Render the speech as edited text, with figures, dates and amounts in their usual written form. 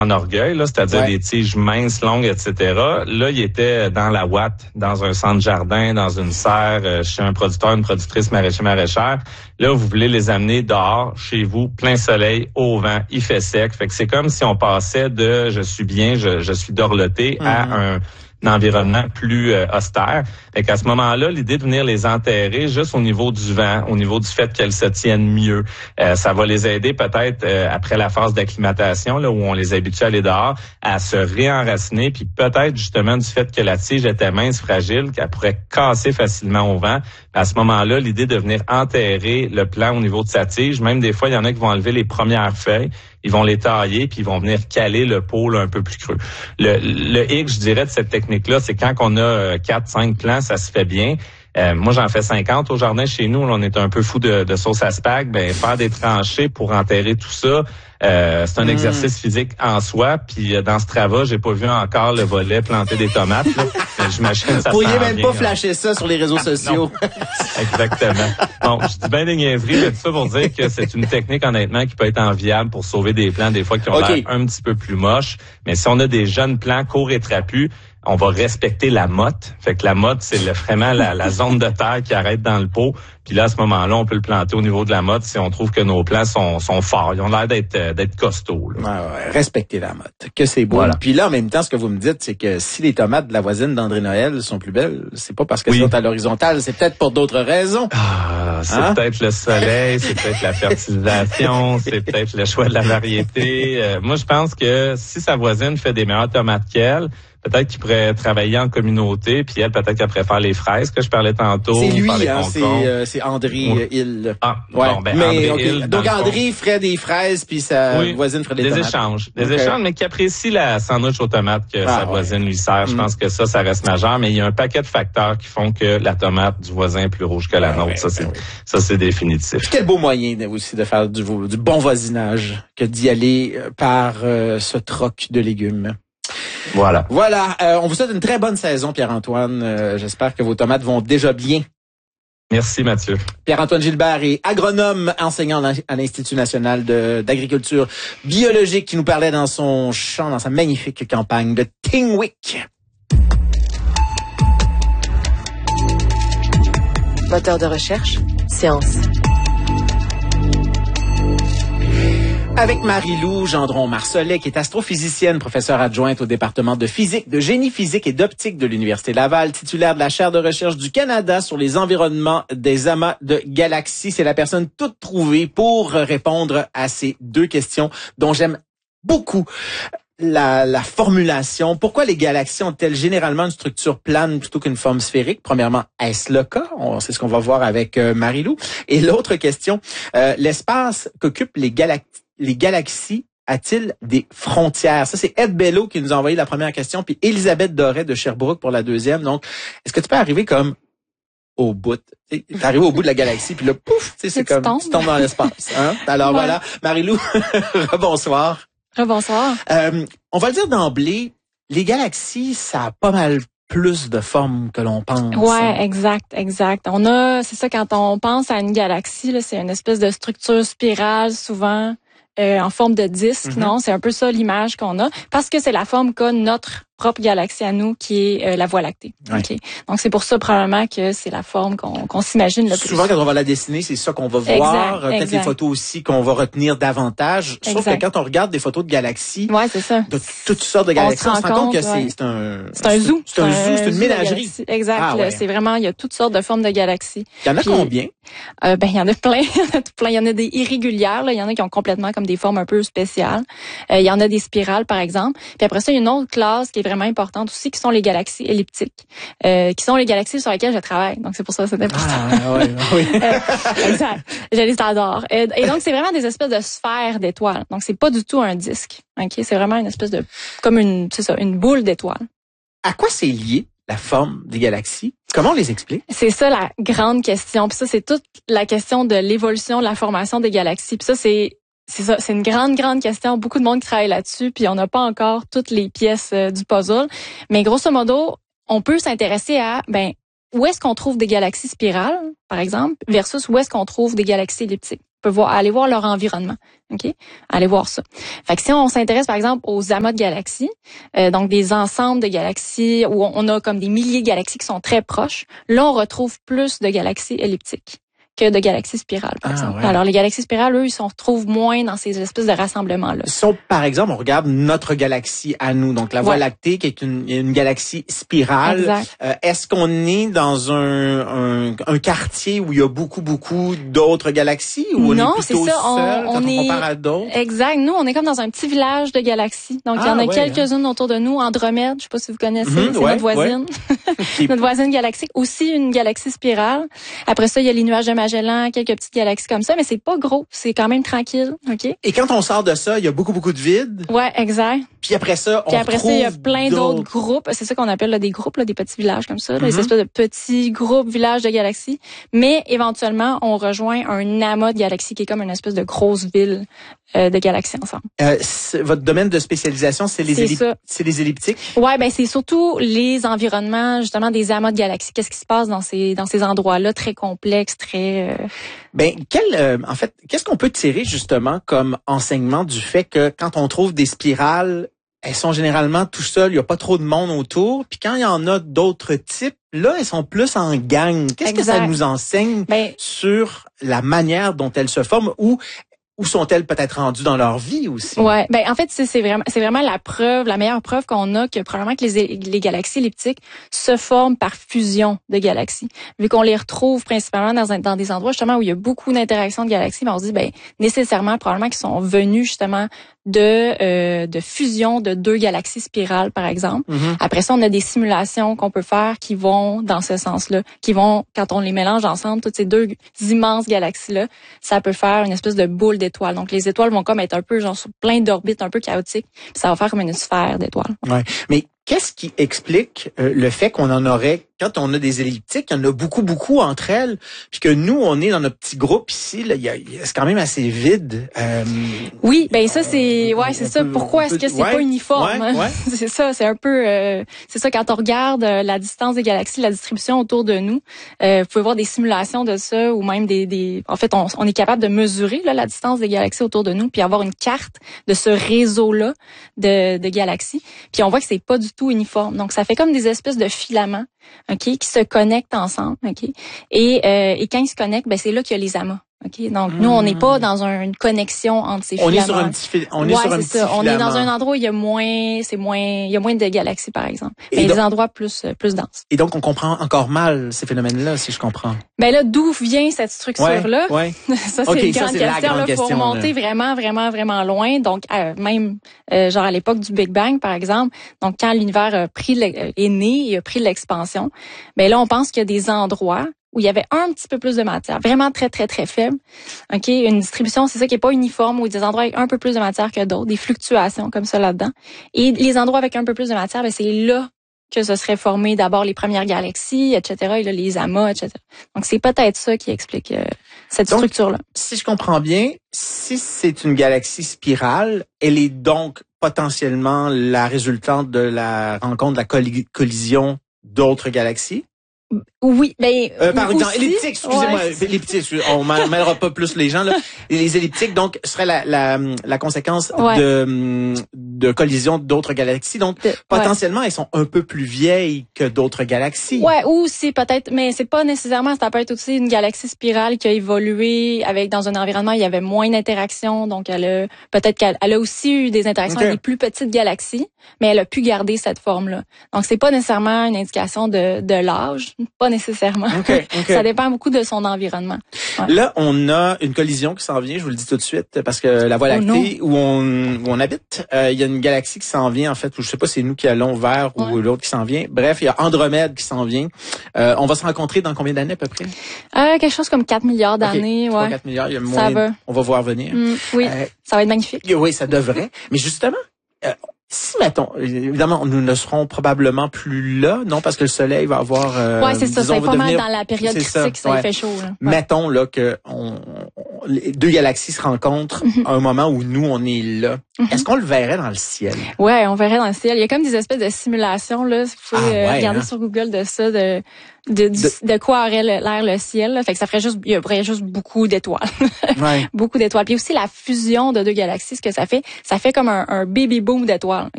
en orgueil, là, c'est-à-dire des tiges minces, longues, etc. Là, il était dans la ouate, dans un centre jardin, dans une serre, chez un producteur, une productrice maraîchère. Là, vous voulez les amener dehors, chez vous, plein soleil, au vent, il fait sec. Fait que c'est comme si on passait de je suis bien, je suis dorloté à un environnement plus austère. Fait qu'à ce moment-là, l'idée de venir les enterrer juste au niveau du vent, au niveau du fait qu'elles se tiennent mieux, ça va les aider peut-être après la phase d'acclimatation, là où on les habitue à aller dehors, à se réenraciner, puis peut-être justement du fait que la tige était mince, fragile, qu'elle pourrait casser facilement au vent. À ce moment-là, l'idée de venir enterrer le plant au niveau de sa tige, même des fois, il y en a qui vont enlever les premières feuilles, ils vont les tailler, puis ils vont venir caler le pot là, un peu plus creux. Le hic, je dirais, de cette technique-là, c'est quand on a 4-5 plants, ça se fait bien. Moi, j'en fais 50 au jardin chez nous. Là, on est un peu fou de sauce à spag. Ben, faire des tranchées pour enterrer tout ça, c'est un exercice physique en soi. Puis dans ce travail, j'ai pas vu encore le volet planter des tomates. Là. J'imagine que ça vous pourriez même bien, pas flasher ça sur les réseaux sociaux. Exactement. Bon, je dis bien des niaiseries, mais tout ça pour dire que c'est une technique, honnêtement, qui peut être enviable pour sauver des plants, des fois, qui ont l'air un petit peu plus moches. Mais si on a des jeunes plants courts et trapus, on va respecter la motte. Fait que la motte, c'est vraiment la zone de terre qui arrête dans le pot. Puis là, à ce moment-là, on peut le planter au niveau de la motte si on trouve que nos plants sont forts. Ils ont l'air d'être costauds. Là. Respecter la motte. Que c'est beau. Voilà. Puis là, en même temps, ce que vous me dites, c'est que si les tomates de la voisine d'André Noël sont plus belles, c'est pas parce qu'elles sont à l'horizontale, c'est peut-être pour d'autres raisons. C'est peut-être le soleil, c'est peut-être la fertilisation, c'est peut-être le choix de la variété. Moi, je pense que si sa voisine fait des meilleures tomates qu'elle, peut-être qu'il pourrait travailler en communauté, puis elle, peut-être qu'elle préfère les fraises que je parlais tantôt. C'est lui, c'est André Hill. Bon, ben, André Hill, donc André ferait des fraises, puis sa voisine ferait des tomates. Des échanges, mais qui apprécie la sandwich aux tomates que sa voisine lui sert. Je pense que ça reste majeur, mais il y a un paquet de facteurs qui font que la tomate du voisin est plus rouge que la nôtre. Ça, c'est définitif. Puis quel beau moyen aussi de faire du bon voisinage que d'y aller par ce troc de légumes. Voilà. On vous souhaite une très bonne saison, Pierre-Antoine. J'espère que vos tomates vont déjà bien. Merci, Mathieu. Pierre-Antoine Gilbert est agronome, enseignant à l'Institut national d'agriculture biologique, qui nous parlait dans son champ, dans sa magnifique campagne de Tingwick. Moteur de recherche, science. Avec Marie-Lou Gendron-Marcelet, qui est astrophysicienne, professeure adjointe au département de physique, de génie physique et d'optique de l'Université Laval, titulaire de la chaire de recherche du Canada sur les environnements des amas de galaxies. C'est la personne toute trouvée pour répondre à ces deux questions dont j'aime beaucoup la formulation. Pourquoi les galaxies ont-elles généralement une structure plane plutôt qu'une forme sphérique? Premièrement, est-ce le cas? C'est ce qu'on va voir avec Marie-Lou. Et l'autre question, l'espace qu'occupent les galaxies a-t-il des frontières? Ça, c'est Ed Bello qui nous a envoyé la première question, puis Elisabeth Doré de Sherbrooke pour la deuxième. Donc, est-ce que tu peux arriver comme au bout? T'es arrivé au bout de la galaxie, puis là, pouf, c'est comme tu tombes dans l'espace. Hein? Alors voilà, Marie-Lou, rebonsoir. Rebonsoir. On va le dire d'emblée, les galaxies, ça a pas mal plus de formes que l'on pense. Ouais, exact. C'est ça, quand on pense à une galaxie, là, c'est une espèce de structure spirale, souvent en forme de disque, non? C'est un peu ça l'image qu'on a, parce que c'est la forme qu'a notre propre galaxie à nous, qui est la Voie lactée. Ouais. Okay. Donc, c'est pour ça, probablement, que c'est la forme qu'on s'imagine le plus. Souvent, quand on va la dessiner, c'est ça qu'on va voir. Peut-être les photos aussi qu'on va retenir davantage. Sauf que quand on regarde des photos de galaxies, c'est ça. de toutes sortes de galaxies, on se rend compte que c'est un zoo. C'est un zoo, c'est une ménagerie. Exact. C'est vraiment, il y a toutes sortes de formes de galaxies. Il y en a combien? Il y en a plein. Il y en a des irrégulières, là. Il y en a qui ont complètement comme des formes un peu spéciales. Il y en a des spirales, par exemple. Puis après ça, il y a une autre classe qui est vraiment importante aussi, qui sont les galaxies elliptiques, qui sont les galaxies sur lesquelles je travaille. Donc, c'est pour ça que c'est important. Oui. Exact. Je les adore. Et donc, c'est vraiment des espèces de sphères d'étoiles. Donc, c'est pas du tout un disque. Okay? C'est vraiment une espèce de, comme une boule d'étoiles. À quoi c'est lié la forme des galaxies? Comment on les explique? C'est ça la grande question. Puis ça, c'est toute la question de l'évolution, de la formation des galaxies. Puis ça, c'est une grande question. Beaucoup de monde qui travaille là-dessus, puis on n'a pas encore toutes les pièces du puzzle. Mais grosso modo, on peut s'intéresser à, où est-ce qu'on trouve des galaxies spirales, par exemple, versus où est-ce qu'on trouve des galaxies elliptiques. peuvent aller voir leur environnement. OK? Allez voir ça. Fait que si on s'intéresse, par exemple, aux amas de galaxies, donc des ensembles de galaxies où on a comme des milliers de galaxies qui sont très proches, là, on retrouve plus de galaxies elliptiques que de galaxies spirales, par exemple. Ouais. Alors, les galaxies spirales, eux, ils se retrouvent moins dans ces espèces de rassemblements-là. So, par exemple, on regarde notre galaxie à nous, donc la Voie lactée, qui est une galaxie spirale. Est-ce qu'on est dans un quartier où il y a beaucoup d'autres galaxies, ou non, on est plutôt seul quand on compare à d'autres? Exact. Nous, on est comme dans un petit village de galaxies. Donc, il y en a quelques-unes autour de nous. Andromède, je sais pas si vous connaissez, c'est notre voisine. Notre voisine galactique. Aussi une galaxie spirale. Après ça, il y a les nuages de Magellan, quelques petites galaxies comme ça, mais c'est pas gros, c'est quand même tranquille, OK? Et quand on sort de ça, il y a beaucoup de vide. Ouais, exact. Puis après ça, il y a plein d'autres groupes, c'est ça qu'on appelle là, des groupes, là, des petits villages comme ça, là, des espèces de petits groupes, villages de galaxies, mais éventuellement, on rejoint un amas de galaxies qui est comme une espèce de grosse ville de galaxies ensemble. Votre domaine de spécialisation, c'est les elliptiques? Ouais, ben c'est surtout les environnements justement des amas de galaxies. Qu'est-ce qui se passe dans ces endroits-là très complexes, très en fait, qu'est-ce qu'on peut tirer justement comme enseignement du fait que quand on trouve des spirales, elles sont généralement tout seules, il y a pas trop de monde autour, puis quand il y en a d'autres types, là, elles sont plus en gang. Qu'est-ce que ça nous enseigne sur la manière dont elles se forment, ou où sont-elles peut-être rendues dans leur vie aussi? Ouais, ben en fait c'est vraiment la meilleure preuve qu'on a que probablement que les galaxies elliptiques se forment par fusion de galaxies. Vu qu'on les retrouve principalement dans des endroits justement où il y a beaucoup d'interactions de galaxies, ben on se dit nécessairement probablement qu'ils sont venus justement de fusion de deux galaxies spirales par exemple. Après ça, on a des simulations qu'on peut faire qui vont dans ce sens-là, qui vont quand on les mélange ensemble, toutes ces deux immenses galaxies là, ça peut faire une espèce de boule d'étoiles. Donc les étoiles vont comme être un peu genre sur plein d'orbites un peu chaotiques, puis ça va faire comme une sphère d'étoiles. Ouais. Mais qu'est-ce qui explique le fait qu'on en aurait, quand on a des elliptiques, il y en a beaucoup entre elles, puis que nous, on est dans notre petit groupe ici, là, c'est quand même assez vide. Oui, ben ça c'est ça. Pourquoi est-ce que c'est pas uniforme? C'est ça, c'est un peu c'est ça quand on regarde la distance des galaxies, la distribution autour de nous, vous pouvez voir des simulations de ça ou même en fait on est capable de mesurer là, la distance des galaxies autour de nous puis avoir une carte de ce réseau-là de galaxies, puis on voit que c'est pas du tout uniforme. Donc ça fait comme des espèces de filaments, OK, qui se connectent ensemble, OK? Et quand ils se connectent, ben c'est là qu'il y a les amas. OK, donc nous on n'est pas dans une connexion entre ces filaments. On est sur un petit on est dans un endroit où il y a moins de galaxies par exemple. Mais des endroits plus denses. Et donc on comprend encore mal ces phénomènes-là, si je comprends. Ben là, d'où vient cette structure là? Ça c'est une grande question. Il faut remonter vraiment loin. Donc même genre à l'époque du Big Bang par exemple. Donc quand l'univers est né, il a pris l'expansion. Ben là on pense qu'il y a des endroits où il y avait un petit peu plus de matière, vraiment très faible. OK, une distribution, c'est ça qui est pas uniforme, où des endroits avec un peu plus de matière que d'autres, des fluctuations comme ça là-dedans. Et les endroits avec un peu plus de matière, ben c'est là que se seraient formées d'abord les premières galaxies, etc., et là, les amas, etc. Donc c'est peut-être ça qui explique cette structure-là. Si je comprends bien, si c'est une galaxie spirale, elle est donc potentiellement la résultante de la rencontre, de la collision d'autres galaxies? Oui, par exemple, elliptique, excusez-moi, elliptique, on mêlera pas plus les gens là. Les elliptiques donc seraient la conséquence de collision d'autres galaxies. Donc potentiellement elles sont un peu plus vieilles que d'autres galaxies. Ouais, ou c'est peut-être, mais c'est pas nécessairement, ça peut être aussi une galaxie spirale qui a évolué dans un environnement où il y avait moins d'interactions, donc peut-être qu'elle a aussi eu des interactions avec des plus petites galaxies, mais elle a pu garder cette forme-là. Donc c'est pas nécessairement une indication de l'âge. Pas nécessairement. Ça dépend beaucoup de son environnement. Ouais. Là, on a une collision qui s'en vient, je vous le dis tout de suite, parce que la Voie lactée où on habite, il y a une galaxie qui s'en vient, en fait, où je sais pas c'est nous qui allons vers ou l'autre qui s'en vient. Bref, il y a Andromède qui s'en vient. On va se rencontrer dans combien d'années à peu près? Quelque chose comme 4 milliards d'années. 4 milliards, il y a moyen, on va voir venir. Oui, ça va être magnifique. Oui, ça devrait. Mais justement, si, mettons, évidemment, nous ne serons probablement plus là, non, parce que le Soleil va avoir... ouais, c'est ça, c'est pas mal dans la période critique, ça fait chaud. Là. Ouais. Mettons là que les deux galaxies se rencontrent à un moment où nous, on est là. Est-ce qu'on le verrait dans le ciel? Ouais, on verrait dans le ciel. Il y a comme des espèces de simulations, là. Vous pouvez regarder sur Google de ça, de quoi aurait l'air le ciel. Là. Fait que il y aurait juste beaucoup d'étoiles. Ouais. Beaucoup d'étoiles. Puis aussi la fusion de deux galaxies, ce que ça fait comme un baby boom d'étoiles.